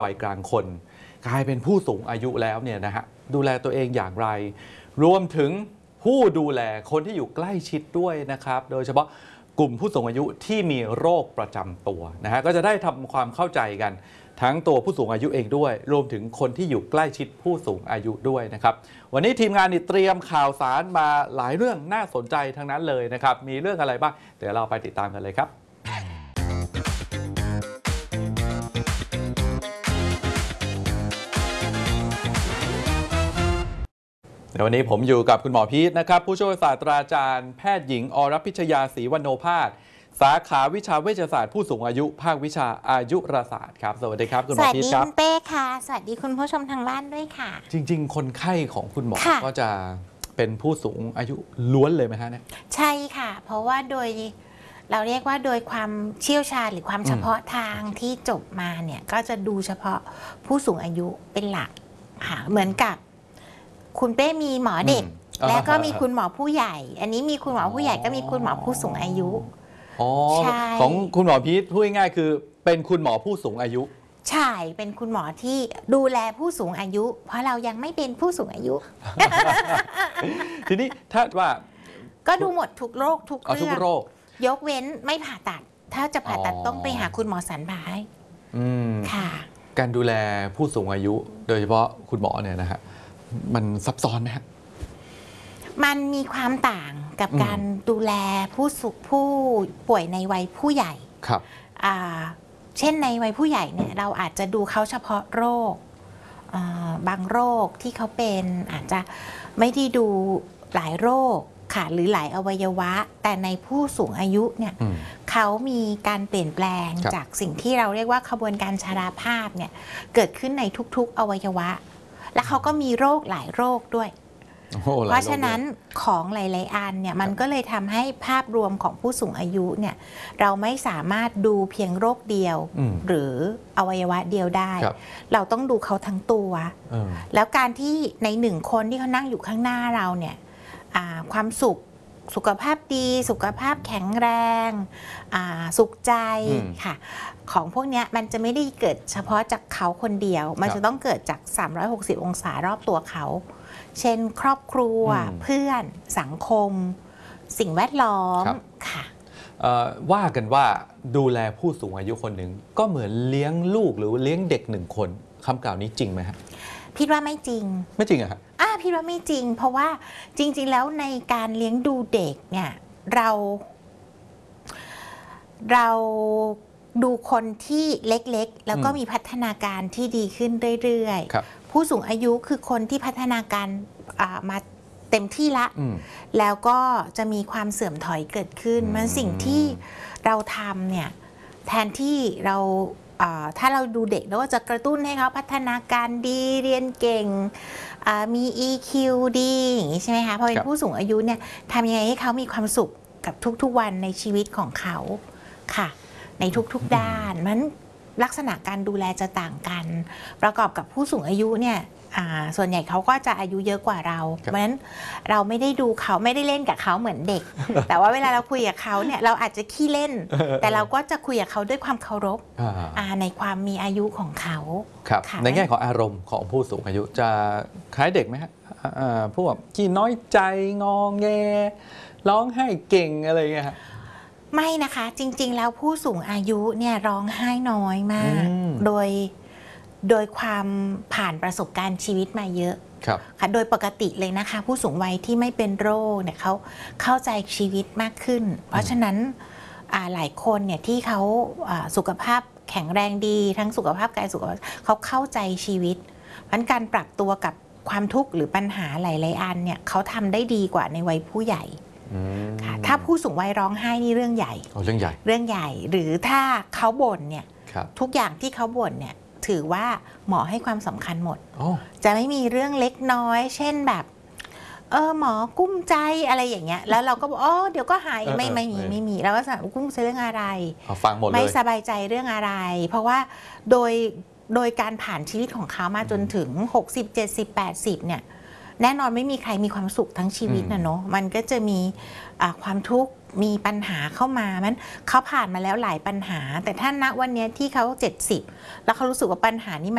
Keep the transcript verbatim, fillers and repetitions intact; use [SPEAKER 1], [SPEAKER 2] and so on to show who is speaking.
[SPEAKER 1] วัยกลางคนกลายเป็นผู้สูงอายุแล้วเนี่ยนะฮะดูแลตัวเองอย่างไรรวมถึงผู้ดูแลคนที่อยู่ใกล้ชิดด้วยนะครับโดยเฉพาะกลุ่มผู้สูงอายุที่มีโรคประจำตัวนะฮะก็จะได้ทำความเข้าใจกันทั้งตัวผู้สูงอายุเองด้วยรวมถึงคนที่อยู่ใกล้ชิดผู้สูงอายุด้วยนะครับวันนี้ทีมงานนี่เตรียมข่าวสารมาหลายเรื่องน่าสนใจทั้งนั้นเลยนะครับมีเรื่องอะไรบ้างเดี๋ยวเราไปติดตามกันเลยครับเดี๋ยววันนี้ผมอยู่กับคุณหมอพีทนะครับผู้ช่วยศาสตราจารย์แพทย์หญิงอรพิชยาศรีวรรณโนภาสสาขาวิชาเวชศาสตร์ผู้สูงอายุภาควิชาอายุรศาสตร์ครับสวัสดีครับคุณหมอพีทครับ
[SPEAKER 2] สวัสดีคุณเป้ค่ะสวัสดีคุณผู้ชมทางบ้านด้วยค่ะ
[SPEAKER 1] จริงๆคนไข้ของคุณหมอก็จะเป็นผู้สูงอายุล้วนเลยไหมฮะเนี่ย
[SPEAKER 2] ใช่ค่ะเพราะว่าโดยเราเรียกว่าโดยความเชี่ยวชาญหรือความเฉพาะทางที่จบมาเนี่ยก็จะดูเฉพาะผู้สูงอายุเป็นหลักค่ะเหมือนกับคุณเป้มีหมอเด็กแล้วก็มีคุณหมอผู้ใหญ่อันนี้มีคุณหมอผู้ใหญ่ก็มีคุณหมอผู้สูงอายุ
[SPEAKER 1] อ๋อของคุณหมอพีทพูดง่ายๆคือเป็นคุณหมอผู้สูงอายุ
[SPEAKER 2] ใช่เป็นคุณหมอที่ดูแลผู้สูงอายุเพราะเรายังไม่เป็นผู้สูงอายุ
[SPEAKER 1] ทีนี้ถ้าว่า
[SPEAKER 2] ก็ดูหมดทุกโรคทุกเรื่องยกเว้นไม่ผ่าตัดถ้าจะผ่าตัดต้องไปหาคุณหมอสันบายค่ะ
[SPEAKER 1] การดูแลผู้สูงอายุโดยเฉพาะคุณหมอเนี่ยนะฮะมันซับซ้อนไหมฮะ
[SPEAKER 2] มันมีความต่างกับการดูแลผู้สุขผู้ป่วยในวัยผู้ใหญ่
[SPEAKER 1] ครับ
[SPEAKER 2] เช่นในวัยผู้ใหญ่เนี่ยเราอาจจะดูเขาเฉพาะโรคบางโรคที่เขาเป็นอาจจะไม่ได้ดูหลายโรคค่ะหรือหลายอวัยวะแต่ในผู้สูงอายุเนี่ยเขามีการเปลี่ยนแปลงจากสิ่งที่เราเรียกว่าขบวนการชราภาพเนี่ยเกิดขึ้นในทุกๆอวัยวะและเขาก็มีโรคหลายโรคด้วยเพราะฉะนั้นของหลายๆอันเนี่ยมันก็เลยทำให้ภาพรวมของผู้สูงอายุเนี่ยเราไม่สามารถดูเพียงโรคเดียวหรืออวัยวะเดียวได้เราต้องดูเขาทั้งตัวแล้วการที่ในหนึ่งคนที่เขานั่งอยู่ข้างหน้าเราเนี่ยความสุขสุขภาพดีสุขภาพแข็งแรงสุขใจค่ะของพวกนี้มันจะไม่ได้เกิดเฉพาะจากเขาคนเดียวมันจะต้องเกิดจากสามร้อยหกสิบองศารอบตัวเขาเช่นครอบครัวเพื่อนสังคมสิ่งแวดล้อมค่ะ
[SPEAKER 1] ว่ากันว่าดูแลผู้สูงอายุคนหนึ่งก็เหมือนเลี้ยงลูกหรือเลี้ยงเด็กหนึ่งคนคำกล่าวนี้จริงไหมครับ
[SPEAKER 2] พี่ว่าไม่จริง
[SPEAKER 1] ไม่จริงอะครับ
[SPEAKER 2] อ่าพี่ว่าไม่จริงเพราะว่าจริงๆแล้วในการเลี้ยงดูเด็กเนี่ยเราเราดูคนที่เล็กๆแล้วก็มีพัฒนาการที่ดีขึ้นเรื่อยๆผู้สูงอายุคือคนที่พัฒนาการมาเต็มที่ละแล้วก็จะมีความเสื่อมถอยเกิดขึ้นมันสิ่งที่เราทำเนี่ยแทนที่เราถ้าเราดูเด็กแล้วก็จะกระตุ้นให้เขาพัฒนาการดีเรียนเก่งมี อี คิว ดีอย่างนี้ใช่ไหมคะพอเป็นผู้สูงอายุเนี่ยทำยังไงให้เขามีความสุขกับทุกๆวันในชีวิตของเขาค่ะในทุกๆด้านมันลักษณะการดูแลจะต่างกันประกอบกับผู้สูงอายุเนี่ยส่วนใหญ่เขาก็จะอายุเยอะกว่าเราเพราะฉะนั้นเราไม่ได้ดูเขาไม่ได้เล่นกับเขาเหมือนเด็กแต่ว่าเวลาเราคุยกับเขาเนี่ยเราอาจจะขี้เล่นแต่เราก็จะคุยกับเขาด้วยความเคารพในความมีอายุของเขา
[SPEAKER 1] ครับในแง่ของอารมณ์ของผู้สูงอายุจะคล้ายเด็กไหมฮะพวกขี้น้อยใจงอแงร้องไห้เก่งอะไรเงี้ยฮะ
[SPEAKER 2] ไม่นะคะจริงๆแล้วผู้สูงอายุเนี่ยร้องไห้น้อยมากโดยโดยความผ่านประสบการณ์ชีวิตมาเยอะค่ะโดยปกติเลยนะคะผู้สูงวัยที่ไม่เป็นโรคเนี่ยเขาเข้าใจชีวิตมากขึ้นเพราะฉะนั้นหลายคนเนี่ยที่เขาสุขภาพแข็งแรงดีทั้งสุขภาพกายสุขภาพเขาเข้าใจชีวิตเพราะฉะนั้นการปรับตัวกับความทุกข์หรือปัญหาหลายๆอันเนี่ยเขาทำได้ดีกว่าในวัยผู้ใหญ่ค่ะถ้าผู้สูงวัยร้องไห้นี่เรื่องใหญ่
[SPEAKER 1] เรื่องใหญ่
[SPEAKER 2] เรื่องใหญ่หรือถ้าเขาบ่นเนี่ยทุกอย่างที่เขาบ่นเนี่ยถือว่าหมอให้ความสำคัญหมดจะไม่มีเรื่องเล็กน้อยเช่นแบบเออหมอกุ้มใจอะไรอย่างเงี้ยแล้วเราก็บอกอ๋อเดี๋ยวก็หายไม่ไม่มีไม่มีเราก็สั่งกุ้มใจเรื่องอะไร
[SPEAKER 1] ฟังหมดเลย
[SPEAKER 2] ไม่สบายใจเรื่องอะไรเพราะว่าโดยโดยการผ่านชีวิตของเขามาจนถึงหกสิบ เจ็ดสิบ แปดสิบเนี่ยแน่นอนไม่มีใครมีความสุขทั้งชีวิตนะเนาะมันก็จะมีความทุกข์มีปัญหาเข้ามามันเขาผ่านมาแล้วหลายปัญหาแต่ถ้าณวันนี้ที่เขาเจ็ดสิบแล้วเขารู้สึกว่าปัญหานี้